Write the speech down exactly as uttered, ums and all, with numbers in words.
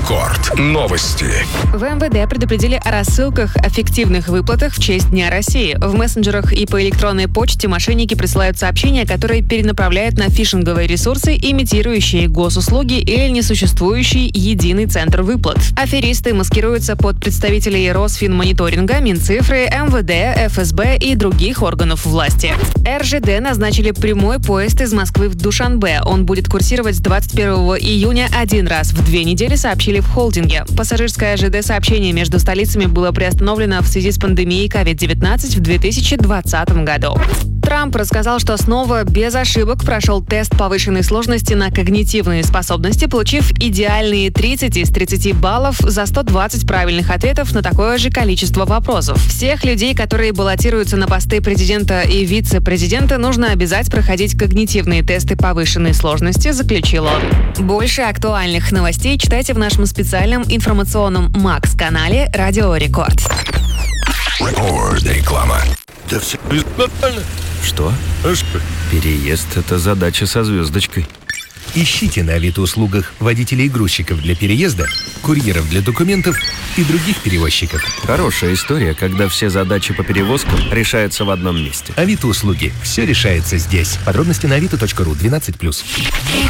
Рекорд. Новости. В эм вэ дэ предупредили о рассылках о фиктивных выплатах в честь Дня России. В мессенджерах и по электронной почте мошенники присылают сообщения, которые перенаправляют на фишинговые ресурсы, имитирующие госуслуги или несуществующий единый центр выплат. Аферисты маскируются под представителей Росфинмониторинга, Минцифры, эм вэ дэ, эф эс бэ и других органов власти. эр жэ дэ назначили прямой поезд из Москвы в Душанбе. Он будет курсировать с двадцать первого июня один раз в две недели, сообщили в холдинге. Пассажирское жэ дэ-сообщение между столицами было приостановлено в связи с пандемией ковид девятнадцать в две тысячи двадцатом году. Трамп рассказал, что снова без ошибок прошел тест повышенной сложности на когнитивные способности, получив идеальные тридцать из тридцати баллов за сто двадцать правильных ответов на такое же количество вопросов. Всех людей, которые баллотируются на посты президента и вице-президента, нужно обязать проходить когнитивные тесты повышенной сложности, заключил он. Больше актуальных новостей читайте в нашем специальном информационном Макс-канале «Радио Рекорд». Рекорд. Реклама. Да все нормально. Что? А что? Переезд — это задача со звездочкой. Ищите на Авито-услугах водителей и грузчиков для переезда, курьеров для документов и других перевозчиков. Хорошая история, когда все задачи по перевозкам решаются в одном месте. Авито-услуги. Все решается здесь. Подробности на авито точка ру двенадцать плюс.